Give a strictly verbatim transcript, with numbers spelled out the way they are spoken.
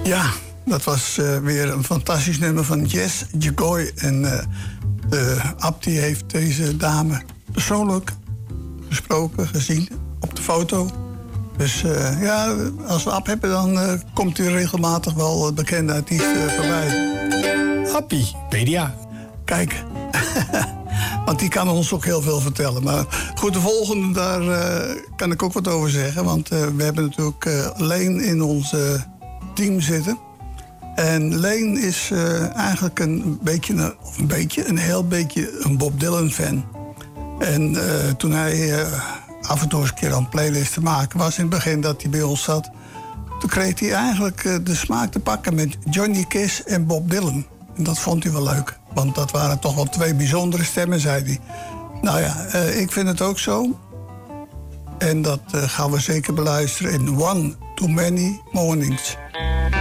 Ja, dat was uh, weer een fantastisch nummer van Jess Jagoy. En uh, de Ab die heeft deze dame persoonlijk gesproken, gezien op de foto. Dus uh, ja, als we Ab hebben, dan uh, komt u regelmatig wel bekende artiesten voorbij. Appie, Pedia. Kijk, want die kan ons ook heel veel vertellen. Maar goed, de volgende, daar uh, kan ik ook wat over zeggen. Want uh, we hebben natuurlijk uh, Leen in ons uh, team zitten. En Leen is uh, eigenlijk een beetje, een, of een beetje, een heel beetje een Bob Dylan fan. En uh, toen hij uh, af en toe eens een keer een playlist te maken was in het begin dat hij bij ons zat, toen kreeg hij eigenlijk uh, de smaak te pakken met Johnny Cash en Bob Dylan. En dat vond hij wel leuk, want dat waren toch wel twee bijzondere stemmen, zei hij. Nou ja, uh, ik vind het ook zo. En dat uh, gaan we zeker beluisteren in One Too Many Mornings.